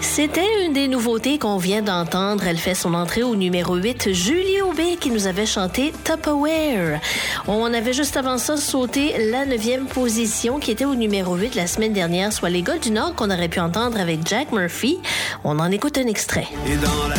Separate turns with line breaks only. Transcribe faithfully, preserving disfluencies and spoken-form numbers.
C'était une des nouveautés qu'on vient d'entendre. Elle fait son entrée au numéro huit. Julie Aubé qui nous avait chanté Tupperware. On avait juste avant ça sauté la neuvième position qui était au numéro huit la semaine dernière, soit les gars du Nord qu'on aurait pu entendre avec Jack Murphy. On en écoute un extrait.
Et dans la